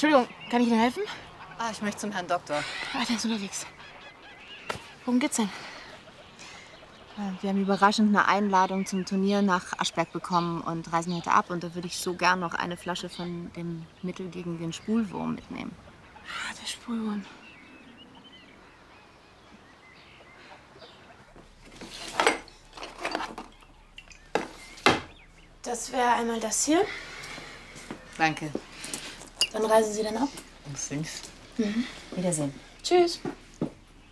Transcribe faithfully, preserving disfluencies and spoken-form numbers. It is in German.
Entschuldigung, kann ich Ihnen helfen? Ah, ich möchte zum Herrn Doktor. Ah, der ist unterwegs. Worum geht's denn? Wir haben überraschend eine Einladung zum Turnier nach Aschberg bekommen und reisen heute ab. Und da würde ich so gern noch eine Flasche von dem Mittel gegen den Spulwurm mitnehmen. Ah, der Spulwurm. Das wäre einmal das hier. Danke. Dann reisen Sie dann ab. Bis links. Mhm. Wiedersehen. Tschüss.